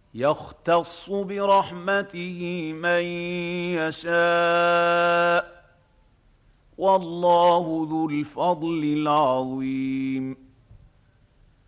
يختص برحمته من يشاء والله ذو الفضل العظيم.